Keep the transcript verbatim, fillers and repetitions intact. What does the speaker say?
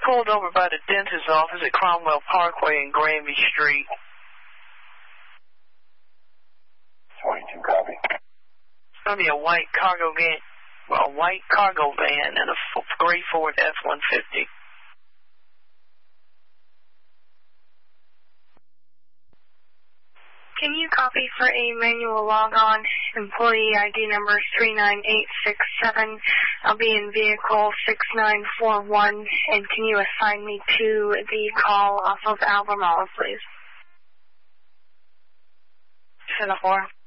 pulled over by the dentist's office at Cromwell Parkway and Granby Street. twenty-two, copy. It's going to be a white cargo van, well, a white cargo van and a gray Ford F one fifty. Can you copy for a manual log-on, employee I D number three nine eight six seven? I'll be in vehicle six nine four one, and can you assign me to the call off of Albemarle, please? ten four.